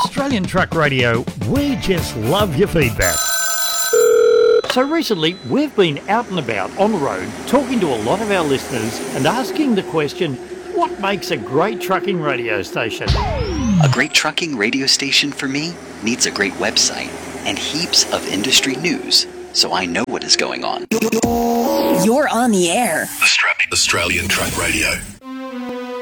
Australian Truck Radio, we just love your feedback. So recently, we've been out and about on the road talking to a lot of our listeners and asking the question, what makes a great trucking radio station? A great trucking radio station for me needs a great website and heaps of industry news, so I know what is going on. You're on the air. Australian Truck Radio.